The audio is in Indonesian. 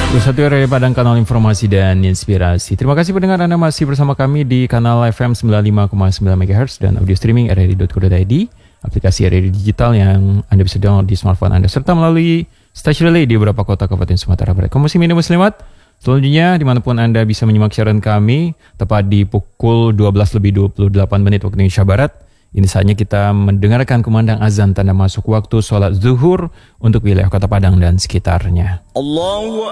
Satu Radio Padang, kanal informasi dan inspirasi. Terima kasih pendengar Anda masih bersama kami di kanal FM 95,9 MHz dan audio streaming rri.co.id, aplikasi RRI digital yang Anda bisa download di smartphone Anda, serta melalui stasiun relay di beberapa kota kabupaten Sumatera Barat. Kaum muslimin dan muslimat, selanjutnya dimanapun Anda bisa menyimak siaran kami, tepat di pukul 12:28 waktu Indonesia Barat. Ini saatnya kita mendengarkan kumandang azan tanda masuk waktu sholat zuhur untuk wilayah Kota Padang dan sekitarnya.